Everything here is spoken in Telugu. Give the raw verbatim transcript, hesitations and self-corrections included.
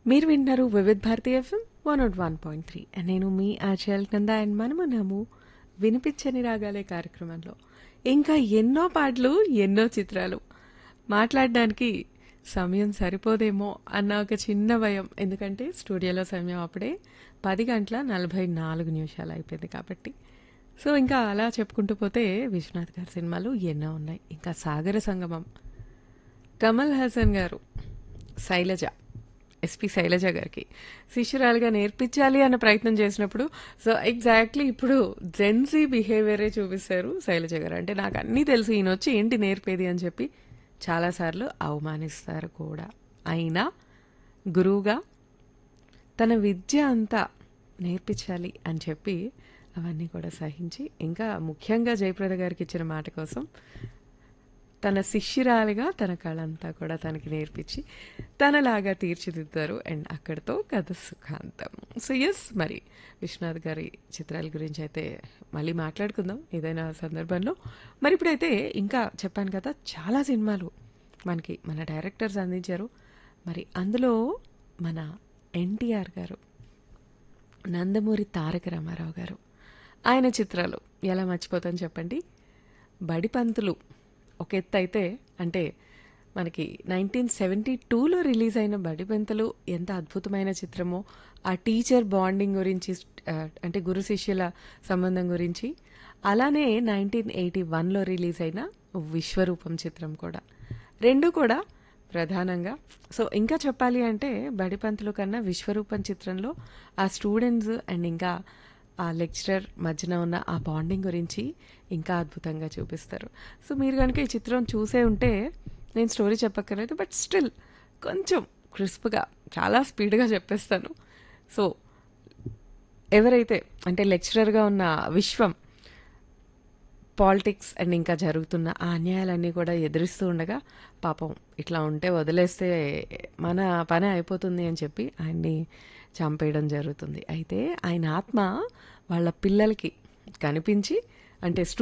మీరు వింటున్నారు Vividh Bharati FM one not one point three నేను మీ ఆర్జల్ నంద అండ్ మనమున్నాము వినిపించని రాగాలే కార్యక్రమంలో. ఇంకా ఎన్నో పాటలు, ఎన్నో చిత్రాలు మాట్లాడడానికి సమయం సరిపోదేమో అన్న ఒక చిన్న భయం. ఎందుకంటే స్టూడియోలో సమయం అప్పుడే పది గంటల నలభై నాలుగు నిమిషాలు అయిపోయింది కాబట్టి. సో ఇంకా అలా చెప్పుకుంటూ పోతే విశ్వనాథ్ గారి సినిమాలు ఎన్నో ఉన్నాయి. ఇంకా సాగర సంగమం, కమల్ హాసన్ గారు శైలజ, ఎస్పి శైలజ గారికి శిష్యురాలుగా నేర్పించాలి అన్న ప్రయత్నం చేసినప్పుడు సో ఎగ్జాక్ట్లీ ఇప్పుడు జెన్సీ బిహేవియరే చూపిస్తారు శైలజ గారు. అంటే నాకు అన్నీ తెలుసు, ఈయన వచ్చి ఏంటి నేర్పేది అని చెప్పి చాలాసార్లు అవమానిస్తారు కూడా. అయినా గురువుగా తన విద్య అంతా నేర్పించాలి అని చెప్పి అవన్నీ కూడా సహించి, ఇంకా ముఖ్యంగా జయప్రద గారికి ఇచ్చిన మాట కోసం తన శిష్యురాలిగా తన కళ అంతా కూడా తనకి నేర్పించి తనలాగా తీర్చిదిద్దారు. అండ్ అక్కడితో కథ సుఖాంతం. సో ఎస్, మరి విశ్వనాథ్ గారి చిత్రాల గురించి అయితే మళ్ళీ మాట్లాడుకుందాం ఏదైనా సందర్భంలో. మరి ఇప్పుడైతే ఇంకా చెప్పాను కదా, చాలా సినిమాలు మనకి మన డైరెక్టర్స్ అందించారు. మరి అందులో మన ఎన్టీఆర్ గారు, నందమూరి తారక రామారావు గారు, ఆయన చిత్రాలు ఎలా మర్చిపోతాను చెప్పండి. బడిపంతులు ఒక ఎత్తు అయితే, అంటే మనకి నైన్టీన్ సెవెంటీ టూలో రిలీజ్ అయిన బడిపంతులు ఎంత అద్భుతమైన చిత్రమో, ఆ టీచర్ బాండింగ్ గురించి, అంటే గురు శిష్యుల సంబంధం గురించి. అలానే నైన్టీన్ ఎయిటీ వన్లో రిలీజ్ అయిన విశ్వరూపం చిత్రం కూడా, రెండు కూడా ప్రధానంగా. సో ఇంకా చెప్పాలి అంటే బడిపంతులు కన్నా విశ్వరూపం చిత్రంలో ఆ స్టూడెంట్స్ అండ్ ఇంకా ఆ లెక్చరర్ మధ్యన ఉన్న ఆ బాండింగ్ గురించి ఇంకా అద్భుతంగా చూపిస్తారు. సో మీరు కనుక ఈ చిత్రం చూసే ఉంటే, నేను స్టోరీ చెప్పక్కర్లేదు, బట్ స్టిల్ కొంచెం క్రిస్ప్గా చాలా స్పీడ్గా చెప్పేస్తాను. సో ఎవరైతే అంటే లెక్చరర్గా ఉన్న విశ్వం పాలిటిక్స్ అండ్ ఇంకా జరుగుతున్న ఆ అన్యాయాలన్నీ కూడా ఎదురిస్తూ ఉండగా, పాపం ఇట్లా ఉంటే వదిలేస్తే మన పని అయిపోతుంది అని చెప్పి ఆయన్ని చంపేయడం జరుగుతుంది. అయితే ఆయన ఆత్మ వాళ్ళ పిల్లలకి కనిపించి, అంటే